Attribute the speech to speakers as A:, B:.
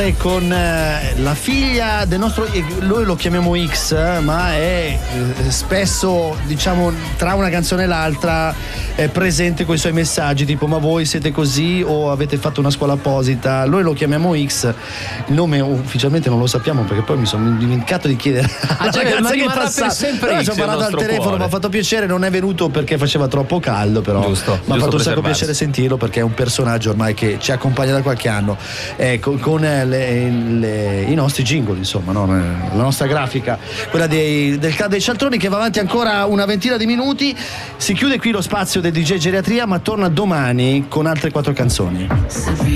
A: Con la figlia del nostro, noi lo chiamiamo X, ma è spesso, diciamo, tra una canzone e l'altra è presente con i suoi messaggi tipo: ma voi siete così o avete fatto una scuola apposita? Noi lo chiamiamo X, il nome ufficialmente non lo sappiamo perché poi mi sono dimenticato di chiedere alla ragazza che passa.
B: Sempre
A: Ci ho parlato al telefono, mi ha fatto piacere, non è venuto perché faceva troppo caldo, però mi ha fatto un sacco piacere sentirlo perché è un personaggio ormai che ci accompagna da qualche anno, con i nostri jingle, insomma, no? La nostra grafica, quella del Club dei Cialtroni, che va avanti ancora una ventina di minuti. Si chiude qui lo spazio del DJ Geriatria, ma torna domani con altre 4 canzoni.